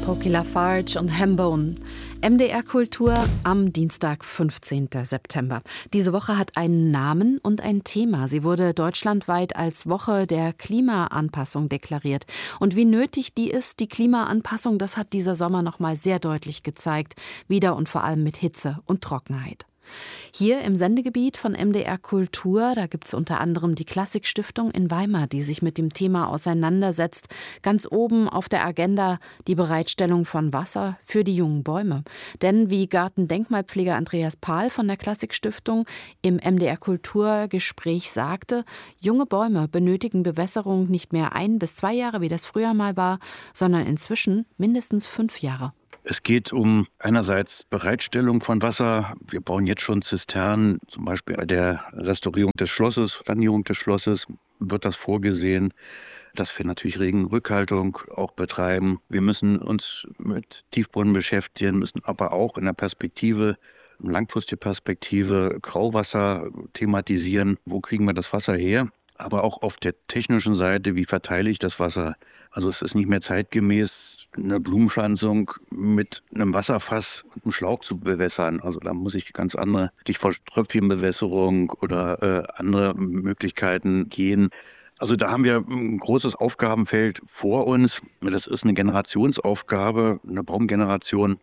Pokey Lafarge und Hambone. MDR Kultur am Dienstag, 15. September. Diese Woche hat einen Namen und ein Thema. Sie wurde deutschlandweit als Woche der Klimaanpassung deklariert. Und wie nötig die ist, die Klimaanpassung, das hat dieser Sommer noch mal sehr deutlich gezeigt. Wieder und vor allem mit Hitze und Trockenheit. Hier im Sendegebiet von MDR Kultur, da gibt es unter anderem die Klassik-Stiftung in Weimar, die sich mit dem Thema auseinandersetzt. Ganz oben auf der Agenda die Bereitstellung von Wasser für die jungen Bäume. Denn wie Gartendenkmalpfleger Andreas Pahl von der Klassik-Stiftung im MDR Kulturgespräch sagte, junge Bäume benötigen Bewässerung nicht mehr 1 bis 2 Jahre, wie das früher mal war, sondern inzwischen mindestens 5 Jahre. Es geht um einerseits Bereitstellung von Wasser. Wir bauen jetzt schon Zisternen, zum Beispiel bei der Restaurierung des Schlosses, Sanierung des Schlosses wird das vorgesehen, dass wir natürlich Regenrückhaltung auch betreiben. Wir müssen uns mit Tiefbrunnen beschäftigen, müssen aber auch in der Perspektive, langfristige Perspektive, Grauwasser thematisieren. Wo kriegen wir das Wasser her? Aber auch auf der technischen Seite, wie verteile ich das Wasser? Also es ist nicht mehr zeitgemäß, eine Blumenpflanzung mit einem Wasserfass und einem Schlauch zu bewässern. Also da muss ich ganz andere, Stichwort Tröpfchenbewässerung oder andere Möglichkeiten gehen. Also da haben wir ein großes Aufgabenfeld vor uns. Das ist eine Generationsaufgabe, eine Baumgeneration.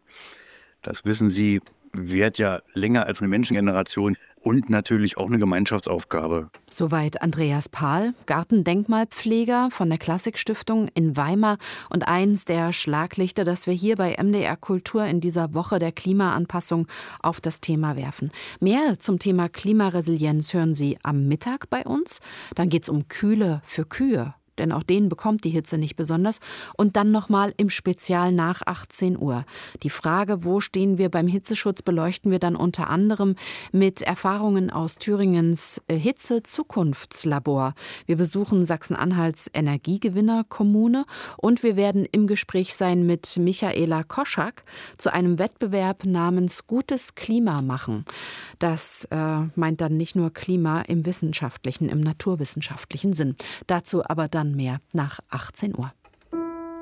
Das wissen Sie, währt ja länger als eine Menschengeneration. Und natürlich auch eine Gemeinschaftsaufgabe. Soweit Andreas Pahl, Gartendenkmalpfleger von der Klassik-Stiftung in Weimar und eins der Schlaglichter, das wir hier bei MDR Kultur in dieser Woche der Klimaanpassung auf das Thema werfen. Mehr zum Thema Klimaresilienz hören Sie am Mittag bei uns. Dann geht es um Kühle für Kühe. Denn auch denen bekommt die Hitze nicht besonders. Und dann nochmal im Spezial nach 18 Uhr. Die Frage, wo stehen wir beim Hitzeschutz, beleuchten wir dann unter anderem mit Erfahrungen aus Thüringens Hitze-Zukunftslabor. Wir besuchen Sachsen-Anhalts Energiegewinnerkommune und wir werden im Gespräch sein mit Michaela Koschak zu einem Wettbewerb namens Gutes Klima machen. Das meint dann nicht nur Klima im wissenschaftlichen, im naturwissenschaftlichen Sinn. Dazu aber dann mehr nach 18 Uhr.